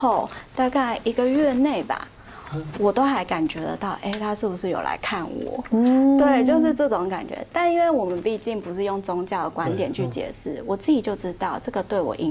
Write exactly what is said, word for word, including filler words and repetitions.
后大概一个月内吧，我都还感觉得到，哎，他是不是有来看我？嗯，对，就是这种感觉。但因为我们毕竟不是用宗教的观点去解释，我自己就知道这个对我影